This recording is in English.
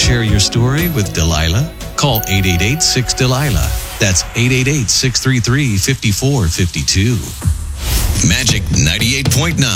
share your story with Delilah? Call 888-6-DELILAH. That's 888-633-5452. Magic 98.9.